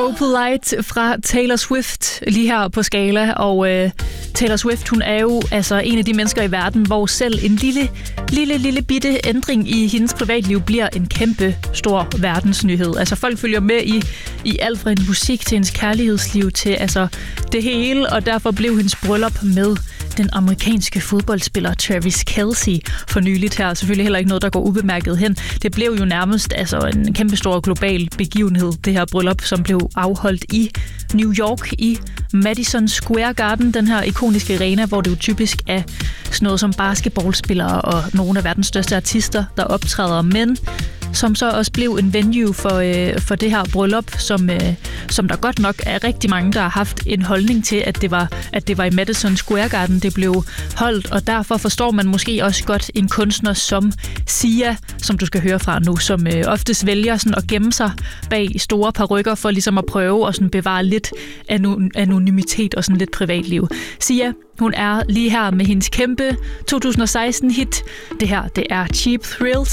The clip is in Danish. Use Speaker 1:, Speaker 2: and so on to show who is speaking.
Speaker 1: Opalite fra Taylor Swift lige her på Skala, og Taylor Swift, hun er jo altså en af de mennesker i verden, hvor selv en lille bitte ændring i hendes privatliv bliver en kæmpe stor verdensnyhed. Altså folk følger med i alt fra hendes musik til hendes kærlighedsliv til altså det hele, og derfor blev hendes bryllup med den amerikanske fodboldspiller Travis Kelce for nyligt her. Selvfølgelig heller ikke noget, der går ubemærket hen. Det blev jo nærmest altså en kæmpestor global begivenhed, det her bryllup, som blev afholdt i New York i Madison Square Garden, den her ikoniske arena, hvor det jo typisk er sådan noget som basketballspillere og nogle af verdens største artister, der optræder, men som så også blev en venue for det her bryllup, som der godt nok er rigtig mange, der har haft en holdning til, at det var i Madison Square Garden, det blev holdt, og derfor forstår man måske også godt en kunstner som Sia, som du skal høre fra nu, som oftest vælger sådan at gemme sig bag store parykker for ligesom at prøve at sådan bevare lidt anonymitet og sådan lidt privatliv. Sia, hun er lige her med hendes kæmpe 2016-hit. Det her, det er Cheap Thrills.